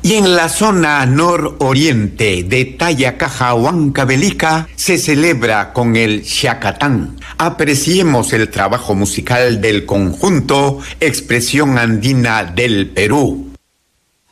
Y en la zona nororiente de Tayacaja, Huancavelica, se celebra con el Xacatán. Apreciemos el trabajo musical del conjunto Expresión Andina del Perú.